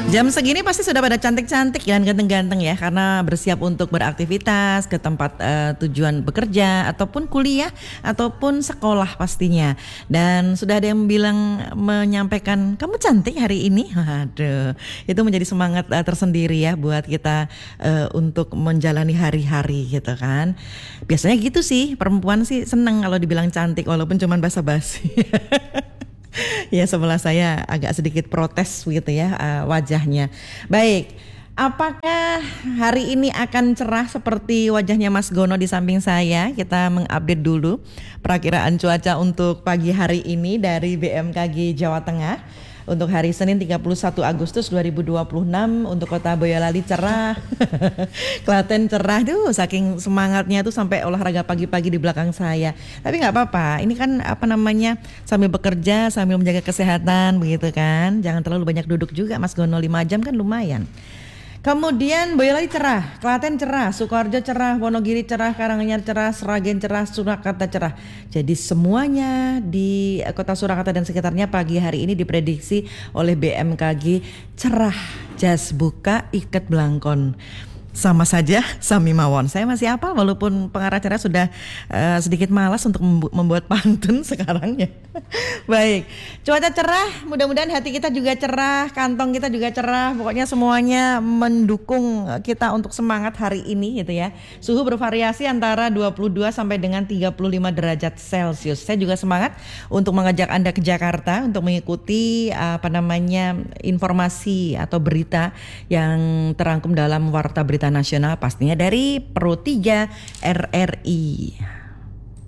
Jam segini pasti sudah pada cantik-cantik dan ganteng-ganteng ya, karena bersiap untuk beraktivitas ke tempat tujuan bekerja ataupun kuliah ataupun sekolah pastinya. Dan sudah ada yang bilang menyampaikan kamu cantik hari ini. Aduh, itu menjadi semangat tersendiri ya buat kita untuk menjalani hari-hari gitu kan. Biasanya gitu sih, perempuan sih seneng kalau dibilang cantik walaupun cuman basa-basi. Ya, sebelah saya agak sedikit protes gitu ya wajahnya. Baik, apakah hari ini akan cerah seperti wajahnya Mas Gono di samping saya? Kita mengupdate dulu perakiraan cuaca untuk pagi hari ini dari BMKG Jawa Tengah. Untuk hari Senin 31 Agustus 2026 untuk kota Boyolali cerah. Klaten cerah, saking semangatnya tuh sampai olahraga pagi-pagi di belakang saya. Tapi nggak apa-apa, ini kan sambil bekerja, sambil menjaga kesehatan begitu kan. Jangan terlalu banyak duduk juga Mas Gono, 5 jam kan lumayan. Kemudian Boyolali cerah, Klaten cerah, Sukoharjo cerah, Wonogiri cerah, Karanganyar cerah, Sragen cerah, Surakarta cerah. Jadi semuanya di kota Surakarta dan sekitarnya pagi hari ini diprediksi oleh BMKG cerah. Jas buka iket belangkon. Sama saja sami mawon. Saya masih hafal walaupun pengarah acara sudah sedikit malas untuk membuat pantun sekarang ya. Baik, cuaca cerah, mudah-mudahan hati kita juga cerah, kantong kita juga cerah. Pokoknya semuanya mendukung kita untuk semangat hari ini gitu ya. Suhu bervariasi antara 22 sampai dengan 35 derajat Celcius. Saya juga semangat untuk mengajak Anda ke Jakarta untuk mengikuti informasi atau berita yang terangkum dalam Warta Berita Nasional, pastinya dari Pro 3 RRI.